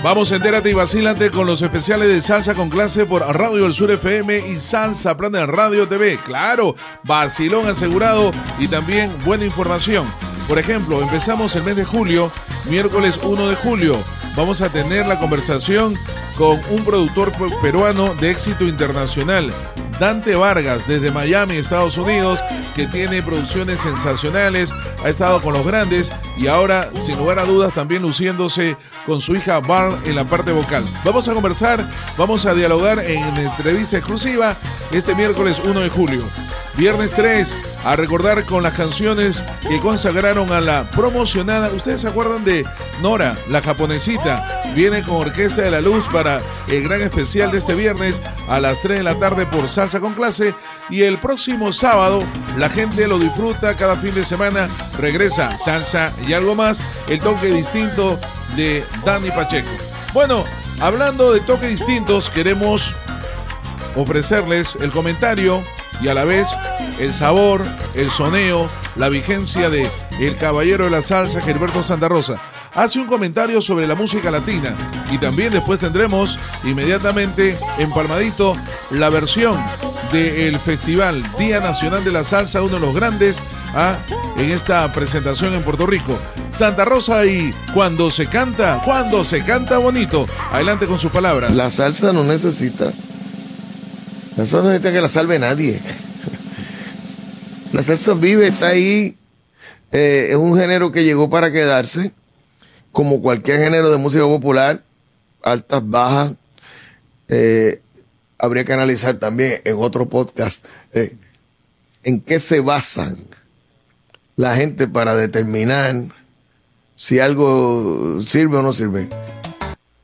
Vamos, entérate y vacílate con los especiales de Salsa con Clase por Radio del Sur FM y Salsa Planet Radio TV. Claro, vacilón asegurado y también buena información. Por ejemplo, empezamos el mes de julio, miércoles 1 de julio. Vamos a tener la conversación con un productor peruano de éxito internacional, Dante Vargas, desde Miami, Estados Unidos, que tiene producciones sensacionales, ha estado con los grandes y ahora, sin lugar a dudas, también luciéndose con su hija Val en la parte vocal. Vamos a conversar, vamos a dialogar en entrevista exclusiva este miércoles 1 de julio. Viernes 3, a recordar con las canciones que consagraron a la promocionada. ¿Ustedes se acuerdan de Nora, la japonesita? Viene con Orquesta de la Luz para el gran especial de este viernes a las 3 de la tarde por Salsa con Clase. Y el próximo sábado, la gente lo disfruta cada fin de semana. Regresa Salsa y algo más, el toque distinto de Dani Pacheco. Bueno, hablando de toques distintos, queremos ofrecerles el comentario y a la vez el sabor, el soneo, la vigencia de el caballero de la salsa, Gilberto Santa Rosa. Hace un comentario sobre la música latina y también después tendremos inmediatamente empalmadito la versión del Festival Día Nacional de la Salsa, uno de los grandes en esta presentación en Puerto Rico. Santa Rosa y cuando se canta bonito. Adelante con sus palabras. La salsa no necesita que la salve nadie. La salsa vive, está ahí. Es un género que llegó para quedarse, como cualquier género de música popular, altas, bajas. Habría que analizar también en otro podcast en qué se basan la gente para determinar si algo sirve o no sirve.